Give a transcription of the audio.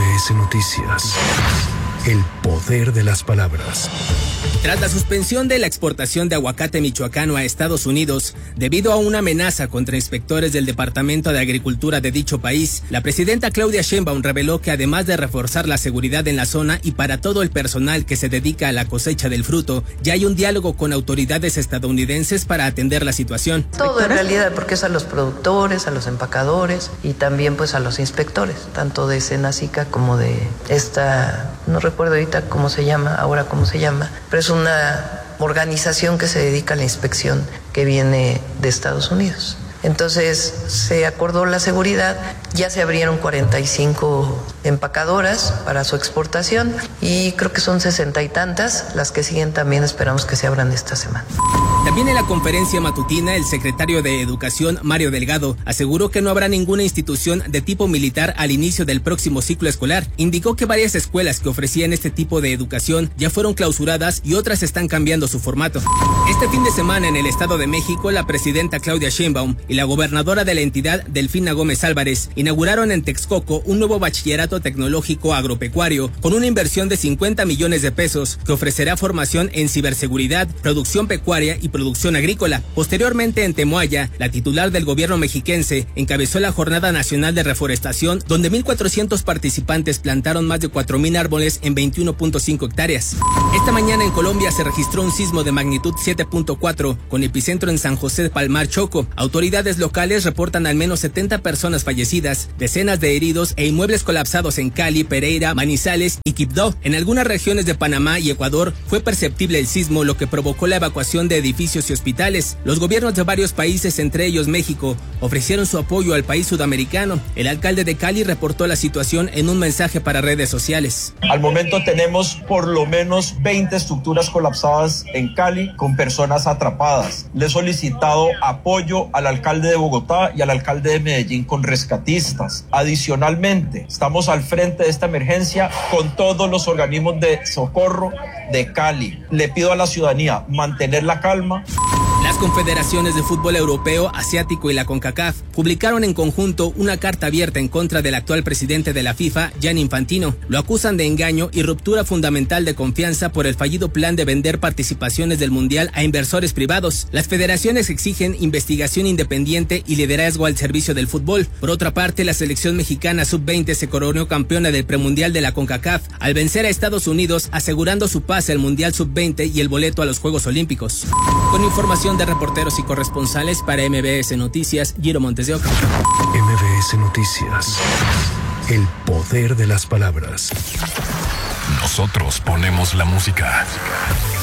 MBS Noticias. El poder de las palabras. Tras la suspensión de la exportación de aguacate michoacano a Estados Unidos, debido a una amenaza contra inspectores del Departamento de Agricultura de dicho país, la presidenta Claudia Sheinbaum reveló que además de reforzar la seguridad en la zona y para todo el personal que se dedica a la cosecha del fruto, ya hay un diálogo con autoridades estadounidenses para atender la situación. Todo en realidad, porque es a los productores, a los empacadores y también pues a los inspectores, tanto de Senacica como de esta, no recuerdo ahorita cómo se llama, pero es una organización que se dedica a la inspección que viene de Estados Unidos. Entonces se acordó la seguridad, ya se abrieron 45 empacadoras para su exportación y creo que son 60 y tantas, las que siguen también esperamos que se abran esta semana. También en la conferencia matutina, el secretario de Educación, Mario Delgado, aseguró que no habrá ninguna institución de tipo militar al inicio del próximo ciclo escolar. Indicó que varias escuelas que ofrecían este tipo de educación ya fueron clausuradas y otras están cambiando su formato. Este fin de semana en el Estado de México, la presidenta Claudia Sheinbaum y la gobernadora de la entidad, Delfina Gómez Álvarez, inauguraron en Texcoco un nuevo bachillerato tecnológico agropecuario con una inversión de 50 millones de pesos que ofrecerá formación en ciberseguridad, producción pecuaria y producción agrícola. Posteriormente en Temoaya, la titular del gobierno mexiquense encabezó la Jornada Nacional de Reforestación, donde 1,400 participantes plantaron más de 4,000 árboles en 21.5 hectáreas. Esta mañana en Colombia se registró un sismo de magnitud 7.4 con epicentro en San José de Palmar, Choco. Autoridades locales reportan al menos 70 personas fallecidas, decenas de heridos e inmuebles colapsados en Cali, Pereira, Manizales y Quibdó. En algunas regiones de Panamá y Ecuador fue perceptible el sismo, lo que provocó la evacuación de edificios y hospitales. Los gobiernos de varios países, entre ellos México, ofrecieron su apoyo al país sudamericano. El alcalde de Cali reportó la situación en un mensaje para redes sociales. Al momento tenemos por lo menos 20 estructuras colapsadas en Cali con personas atrapadas. Le he solicitado apoyo al alcalde de Bogotá y al alcalde de Medellín con rescatistas. Adicionalmente, estamos al frente de esta emergencia con todos los organismos de socorro de Cali. Le pido a la ciudadanía mantener la calma. Las confederaciones de fútbol europeo, asiático y la CONCACAF publicaron en conjunto una carta abierta en contra del actual presidente de la FIFA, Gianni Infantino. Lo acusan de engaño y ruptura fundamental de confianza por el fallido plan de vender participaciones del Mundial a inversores privados. Las federaciones exigen investigación independiente y liderazgo al servicio del fútbol. Por otra parte, la selección mexicana sub-20 se coronó campeona del premundial de la CONCACAF al vencer a Estados Unidos, asegurando su pase al Mundial sub-20 y el boleto a los Juegos Olímpicos. Con información de reporteros y corresponsales para MBS Noticias, Giro Montes de Oca. MBS Noticias. El poder de las palabras. Nosotros ponemos la música.